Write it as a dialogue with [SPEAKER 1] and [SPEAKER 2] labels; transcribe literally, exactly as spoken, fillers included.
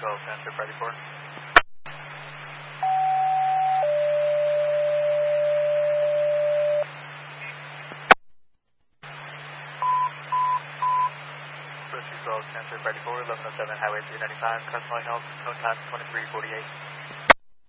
[SPEAKER 1] twelve, transfer ready for. Approach two twelve, transfer ready for, eleven oh seven, Highway three ninety-five, customer health, code time twenty-three forty-eight.